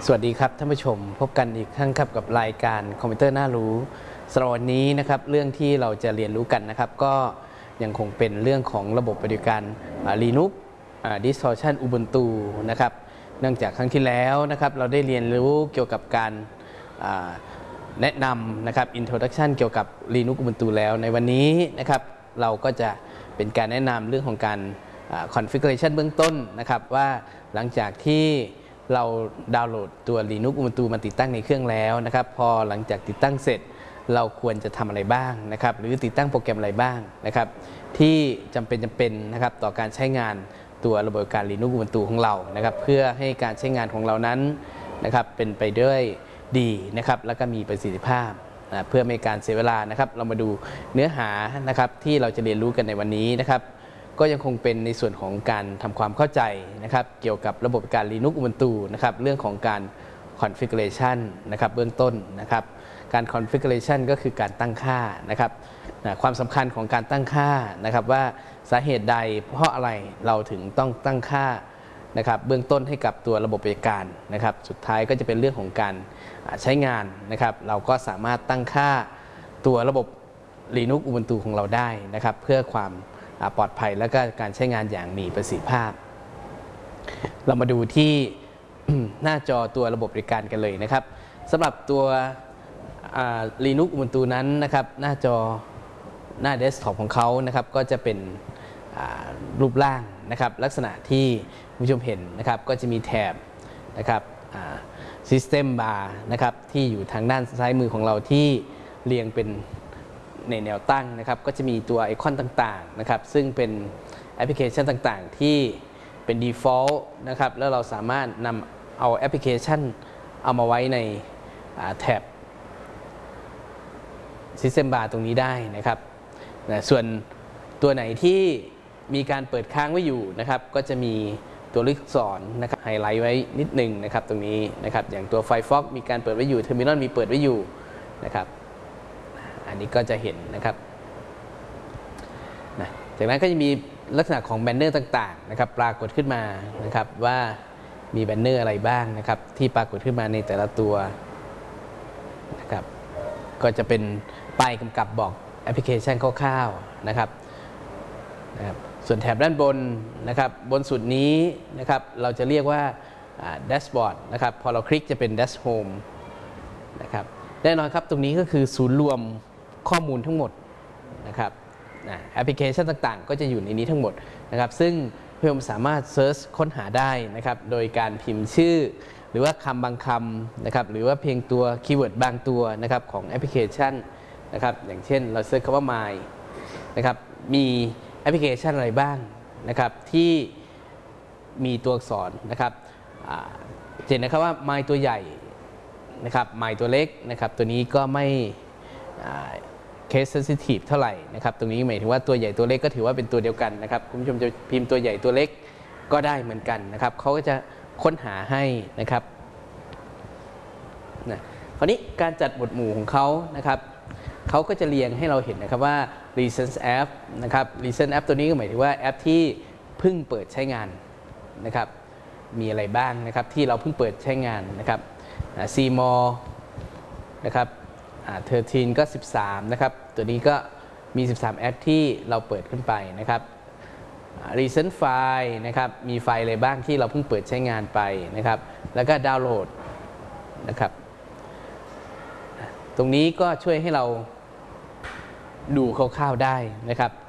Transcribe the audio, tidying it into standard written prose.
สวัสดีครับท่านผู้ชมพบกันอีกครั้งครับกับรายการคอมพิวเตอร์น่ารู้สำหรับวันนี้นะครับเรื่องที่เราจะเรียนรู้กันนะครับก็ยังคงเป็นเรื่องของระบบปฏิบัติการ Linux Distortion Ubuntu นะครับเนื่องจากครั้งที่แล้วนะครับเราได้เรียนรู้เกี่ยวกับการแนะนำนะครับ Introduction เกี่ยวกับ Linux Ubuntu แล้วในวันนี้นะครับเราก็จะเป็นการแนะนำเรื่องของการconfiguration เบื้องต้นนะครับว่าหลังจากที่เราดาวน์โหลดตัว Linux Ubuntu มาติดตั้งในเครื่องแล้วนะครับพอหลังจากติดตั้งเสร็จเราควรจะทำอะไรบ้างนะครับหรือติดตั้งโปรแกรมอะไรบ้างนะครับที่จำเป็นนะครับต่อการใช้งานตัวระบบการ Linux Ubuntu ของเรานะครับเพื่อให้การใช้งานของเรานั้นนะครับเป็นไปด้วยดีนะครับแล้วก็มีประสิทธิภาพเพื่อไม่การเสียเวลานะครับเรามาดูเนื้อหานะครับที่เราจะเรียนรู้กันในวันนี้นะครับก็ยังคงเป็นในส่วนของการทำความเข้าใจนะครับเกี่ยวกับระบบการ Linux Ubuntu นะครับเรื่องของการ configuration นะครับเบื้องต้นนะครับการ configuration ก็คือการตั้งค่านะครับความสำคัญของการตั้งค่านะครับว่าสาเหตุใดเพราะอะไรเราถึงต้องตั้งค่านะครับเบื้องต้นให้กับตัวระบบปฏิบัติการนะครับสุดท้ายก็จะเป็นเรื่องของการใช้งานนะครับเราก็สามารถตั้งค่าตัวระบบ Linux Ubuntu ของเราได้นะครับเพื่อความปลอดภัยและก็การใช้งานอย่างมีประสิทธิภาพเรามาดูที่ หน้าจอตัวระบบบริการกันเลยนะครับสำหรับตัว Linux Ubuntu นั้นนะครับหน้าจอหน้าเดสก์ท็อปของเขานะครับก็จะเป็นรูปร่างนะครับลักษณะที่ผู้ชมเห็นนะครับก็จะมีแถบนะครับ System Bar นะครับที่อยู่ทางด้านซ้ายมือของเราที่เรียงเป็นในแนวตั้งนะครับก็จะมีตัวไอคอนต่างๆนะครับซึ่งเป็นแอปพลิเคชันต่างๆที่เป็น default นะครับแล้วเราสามารถนำเอาแอปพลิเคชันเอามาไว้ในแท็บ System Bar ตรงนี้ได้นะครับส่วนตัวไหนที่มีการเปิดค้างไว้อยู่นะครับก็จะมีตัวลูกศรนะครับไฮไลท์ไว้นิดนึงนะครับตรงนี้นะครับอย่างตัว Firefox มีการเปิดไว้อยู่ Terminal มีเปิดไว้อยู่นะครับอันนี้ก็จะเห็นนะครับจากนั้นก็จะมีลักษณะของแบนเนอร์ต่างๆนะครับปรากฏขึ้นมานะครับว่ามีแบนเนอร์อะไรบ้างนะครับที่ปรากฏขึ้นมาในแต่ละตัวนะครับก็จะเป็นป้ายกำกับบอกแอปพลิเคชันคร่าวๆนะครับส่วนแถบด้านบนนะครับบนสุดนี้นะครับเราจะเรียกว่าแดชบอร์ดนะครับพอเราคลิกจะเป็นแดชโฮมนะครับแน่นอนครับตรงนี้ก็คือศูนย์รวมข้อมูลทั้งหมดนะครับแอปพลิเคชันต่างๆก็จะอยู่ในนี้ทั้งหมดนะครับซึ่งเพื่อนสามารถเซิร์ชค้นหาได้นะครับโดยการพิมพ์ชื่อหรือว่าคำบางคำนะครับหรือว่าเพียงตัวคีย์เวิร์ดบางตัวนะครับของแอปพลิเคชันนะครับอย่างเช่นเราเซิร์ชคำว่า my นะครับมีแอปพลิเคชันอะไรบ้างนะครับที่มีตัวอักษรนะครับเห็นนะครับว่า my ตัวใหญ่นะครับ my ตัวเล็กนะครับตัวนี้ก็ไม่case sensitive เท่าไหร่นะครับตรงนี้หมายถึงว่าตัวใหญ่ตัวเล็กก็ถือว่าเป็นตัวเดียวกันนะครับคุณผู้ชมจะพิมพ์ตัวใหญ่ตัวเล็กก็ได้เหมือนกันนะครับเขาก็จะค้นหาให้นะครับคราวนี้การจัดหมวดหมู่ของเขานะครับเขาก็จะเรียงให้เราเห็นนะครับว่า recent app นะครับ recent app ตัวนี้ก็หมายถึงว่าแอปที่เพิ่งเปิดใช้งานนะครับมีอะไรบ้างนะครับที่เราเพิ่งเปิดใช้งานนะครับCMore นะครับ13ก็13นะครับตัวนี้ก็มี13แอปที่เราเปิดขึ้นไปนะครับ recent file นะครับมีไฟล์อะไรบ้างที่เราเพิ่งเปิดใช้งานไปนะครับแล้วก็ดาวน์โหลดนะครับตรงนี้ก็ช่วยให้เราดูคร่าวๆได้นะครับ